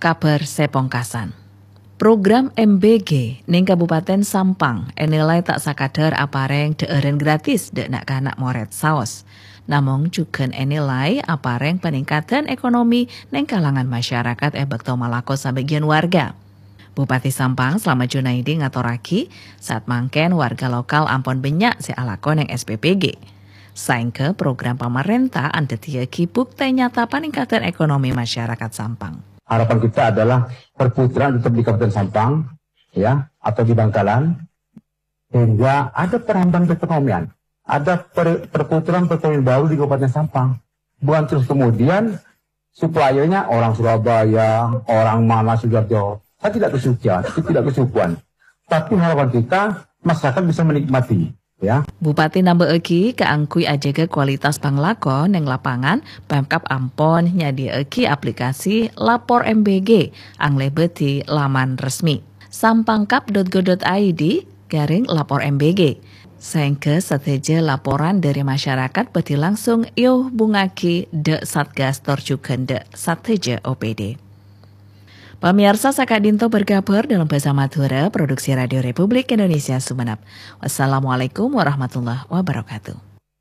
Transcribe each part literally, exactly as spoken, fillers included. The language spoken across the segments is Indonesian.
kabar sepongkasan. Program M B G ning Kabupaten Sampang enilai tak sakadar apareng deeren gratis dek nak kanak moret saos. Namung juga enilai apareng peningkatan ekonomi ning kalangan masyarakat e bekto malako sabagian warga. Bupati Sampang Slamet Junaidi ngatoraki saat mangken warga lokal ampon benyak si alakon yang S P P G. Saingke program pemerintah andetiaki bukti nyata peningkatan ekonomi masyarakat Sampang. Harapan kita adalah perputaran tetap di Kabupaten Sampang, ya, atau di Bangkalan, sehingga ada perambahan perekonomian, ada per, perputaran perekonomian baru di Kabupaten Sampang. Bukan terus kemudian suppliernya orang Surabaya, orang mana Sidoarjo. Saya tidak kesucian, tidak kesukuan. Tapi harapan kita masyarakat bisa menikmati. Ya. Bupati nambah eki keangkui ajaga kualitas panglako neng lapangan Pemkab Ampon nyadi eki aplikasi lapor M B G anglebeti laman resmi sampangkap dot go dot i d garing lapor M B G. Sehingga seteja laporan dari masyarakat beti langsung yuh bungaki de Satgas Torjuken de Sateja O P D. Pemirsa Sakadinto berkabar dalam bahasa Madura, produksi Radio Republik Indonesia Sumenep. Wassalamualaikum warahmatullahi wabarakatuh.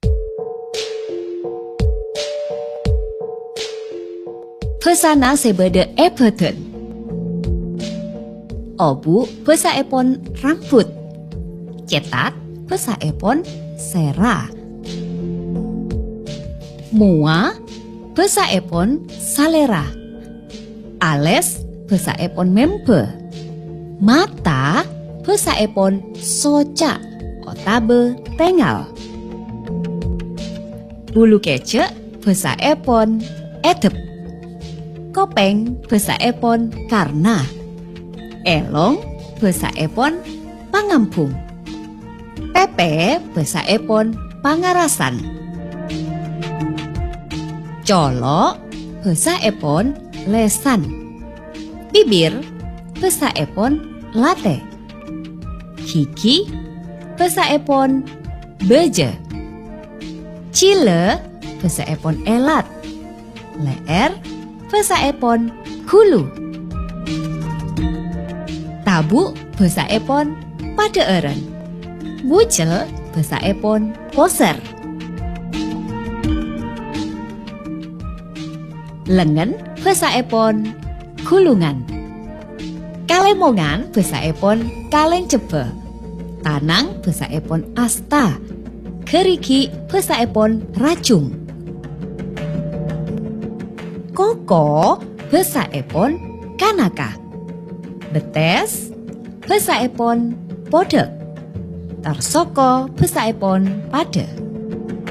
Pesana sebede Everton. Obu pesa epon rambut. Cetak pesa epon sera. Mua pesa epon salera. Ales Besa epon mempe, mata besa epon soca, otabe tengal. Bulu kecek besa epon edep, kopeng besa epon karna, elong besa epon pangampung, pepe besa epon pangarasan, colo besa epon lesan. Bibir, besa epon late. Kiki, besa epon beje. Cile, besa epon elat. Leer, besa epon hulu. Tabu, besa epon padeeren. Bucel, besa epon poser. Lengen, besa epon kulungan. Kalemongan basa epon kaleng cebe. Tanang basa epon asta. Keriki basa epon racung. Koko basa epon kanaka. Betes basa epon podek. Tarsoko basa epon pade.